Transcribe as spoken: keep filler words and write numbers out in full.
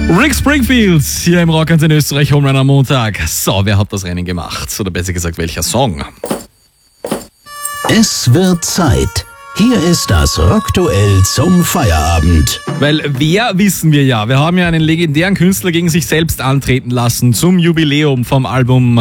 Rick Springfield hier im Rock in Österreich, Home Run am Montag. So, wer hat das Rennen gemacht? Oder besser gesagt, welcher Song? Es wird Zeit. Hier ist das Rockduell zum Feierabend. Weil wer wissen wir ja, wir haben ja einen legendären Künstler gegen sich selbst antreten lassen zum Jubiläum vom Album